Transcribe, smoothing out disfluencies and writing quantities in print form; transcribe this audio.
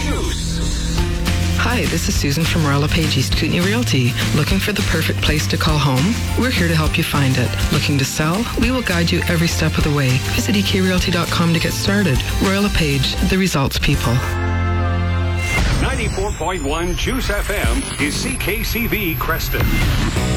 Juice. Hi, this is Susan from Royal LePage East Kootenay Realty. Looking for the perfect place to call home? We're here to help you find it. Looking to sell? We will guide you every step of the way. Visit ekrealty.com to get started. Royal LePage, the results people. 94.1 Juice FM is CKCV Creston.